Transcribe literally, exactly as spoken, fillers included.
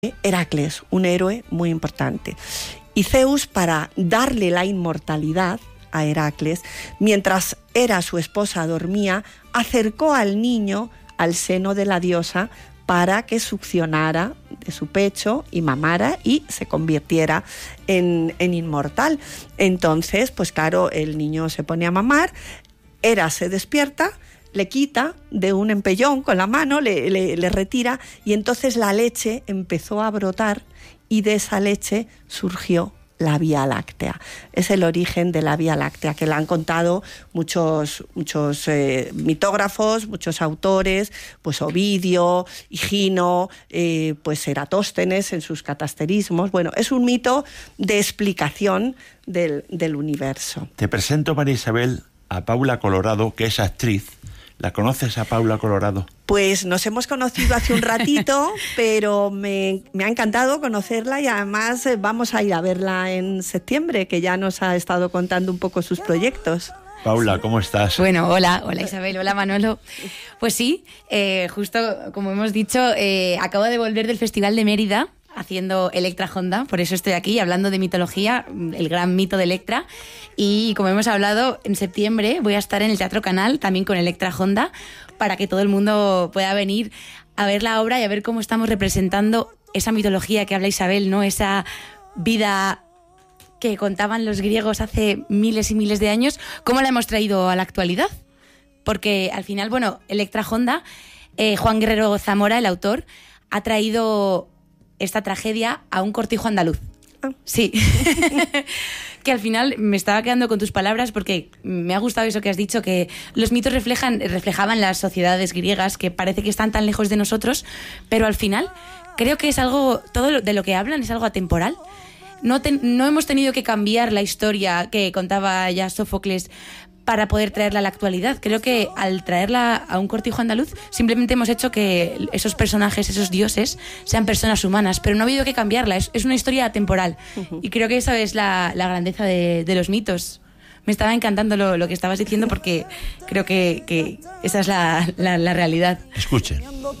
Heracles, un héroe muy importante. Y Zeus, para darle la inmortalidad a Heracles, mientras Hera, su esposa, dormía, acercó al niño al seno de la diosa para que succionara de su pecho y mamara y se convirtiera en, en inmortal. Entonces, pues claro, el niño se pone a mamar, Hera se despierta, le quita de un empellón con la mano, le, le, le retira, y entonces la leche empezó a brotar y de esa leche surgió la Vía Láctea. Es el origen de la Vía Láctea, que la han contado muchos, muchos eh, mitógrafos, muchos autores, pues Ovidio, Higino, eh, pues Eratóstenes en sus catasterismos. Bueno, es un mito de explicación del, del universo. Te presento, María Isabel, a Paula Colorado, que es actriz. ¿La conoces a Paula Colorado? Pues nos hemos conocido hace un ratito, pero me, me ha encantado conocerla y además vamos a ir a verla en septiembre, que ya nos ha estado contando un poco sus proyectos. Paula, ¿cómo estás? Bueno, hola, hola Isabel, hola Manolo. Pues sí, eh, justo como hemos dicho, eh, acabo de volver del Festival de Mérida haciendo Electra Honda, por eso estoy aquí hablando de mitología, el gran mito de Electra. Y como hemos hablado, en septiembre voy a estar en el Teatro Canal, también con Electra Honda, para que todo el mundo pueda venir a ver la obra y a ver cómo estamos representando esa mitología que habla Isabel, ¿no? Esa vida que contaban los griegos hace miles y miles de años, ¿cómo la hemos traído a la actualidad? Porque al final, bueno, Electra Honda, eh, Juan Guerrero Zamora, el autor, ha traído esta tragedia a un cortijo andaluz. Sí. Que al final me estaba quedando con tus palabras porque me ha gustado eso que has dicho, que los mitos reflejan, reflejaban las sociedades griegas que parece que están tan lejos de nosotros, pero al final creo que es algo, todo de lo que hablan es algo atemporal. No, te, no hemos tenido que cambiar la historia que contaba ya Sófocles para poder traerla a la actualidad. Creo que al traerla a un cortijo andaluz simplemente hemos hecho que esos personajes, esos dioses, sean personas humanas, pero no ha habido que cambiarla, es, es una historia atemporal. Uh-huh. Y creo que esa es la, la grandeza de, de los mitos. Me estaba encantando lo, lo que estabas diciendo porque creo que, que esa es la, la, la realidad. Escuchen.